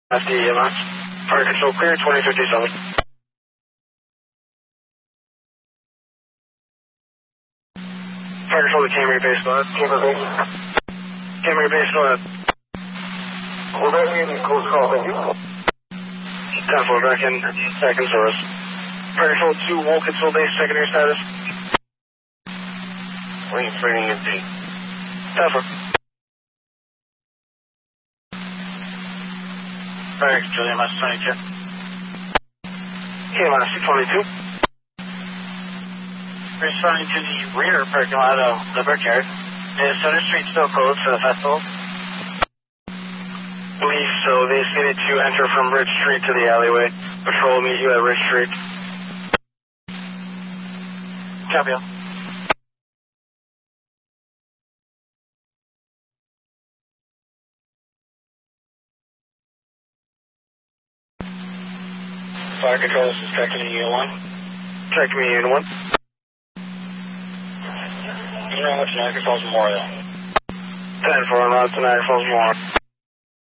FDEMS. Fire control clear, 2057. Fire control to Camry base, go ahead. Camry base, go ahead. Will that be in close call, thank you. 10-4, back in service. Fire control to Wolcottsville base, checking your status. Wing training in D. 10-4. Fire control, EMS 22. KMS 22. Responding to the rear parking lot of the Brickyard. Is Center Street still closed for the festival? Believe so. They stated to enter from Ridge Street to the alleyway. Patrol will meet you at Ridge Street. Copy. Fire control, this is checking in Unit 1. Check me in 1. You're on to Niagara Falls Memorial. 10-4 on route to Niagara Falls Memorial.